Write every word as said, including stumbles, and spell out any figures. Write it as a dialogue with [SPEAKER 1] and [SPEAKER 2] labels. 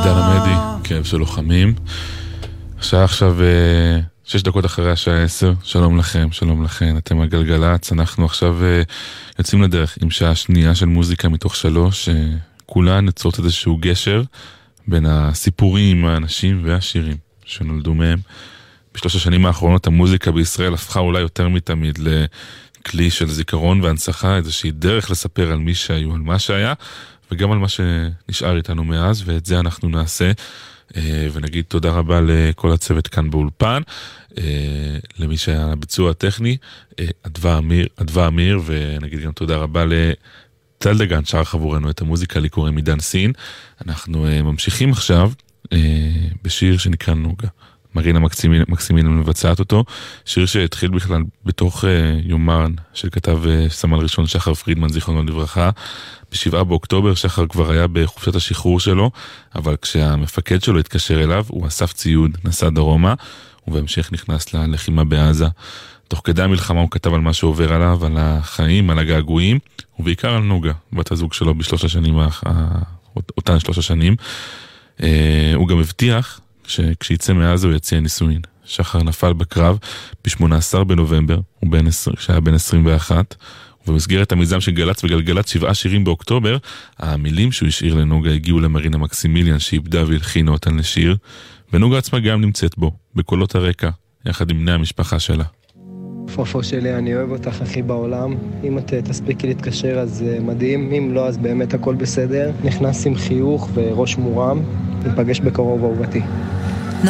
[SPEAKER 1] עידן עמדי, כאב של לוחמים. השעה עכשיו שש דקות אחרי השעה עשר. שלום לכם, שלום לכם, אתם הגלגלץ. אנחנו עכשיו יוצאים לדרך עם שעה שנייה של מוזיקה מתוך שלוש, כולן יוצרות איזשהו גשר בין הסיפורים, האנשים והשירים שנולדו מהם. בשלוש השנים האחרונות המוזיקה בישראל הפכה אולי יותר מתמיד לכלי של זיכרון והנצחה, איזושהי דרך לספר על מי שהיו, על מה שהיה, וגם על מה שנשאר איתנו מאז, ואת זה אנחנו נעשה, ונגיד תודה רבה לכל הצוות כאן באולפן, למי שהיה הביצוע הטכני, אדווה אמיר, אדווה אמיר, ונגיד גם תודה רבה לטל דגן, שר חבורנו את המוזיקה, לי קוראים עידן סין. אנחנו ממשיכים עכשיו בשיר שנקרא נוגה. מרינה מקסימין מבצעת אותו, שיר שהתחיל בכלל בתוך יומן שכתב סמל ראשון שחר פרידמן זיכרונו לברכה. בשבעה באוקטובר שחר כבר היה בחופשת השחרור שלו, אבל כשהמפקד שלו התקשר אליו הוא אסף ציוד, נסע דרומה, ובהמשך נכנס ללחימה בעזה. תוך כדי המלחמה הוא כתב על מה שעובר עליו, על החיים, על הגעגועים, ובעיקר על נוגה, בת הזוג שלו בשלוש השנים, אותן שלוש השנים. הוא גם הבטיח שכשיצא מעזה הוא יציע נישואין. שחר נפל בקרב ב-שמונה עשר בנובמבר, כשהיה בן עשרים ואחת, ובמסגרת המיזם של גלץ וגלגלץ שבעה שירים באוקטובר, המילים שהוא השאיר לנוגה הגיעו למרינה מקסימיליאן שאיבדה והלחינה אותן לשיר, ונוגה עצמה גם נמצאת בו, בקולות הרקע, יחד עם בני המשפחה שלה.
[SPEAKER 2] פופו שלי, אני אוהב אותך הכי בעולם. אם את תספיקי להתקשר אז מדהים, אם לא אז באמת הכל בסדר. נכנס עם חיוך וראש מורם. ניפגש בקרוב אהובתי.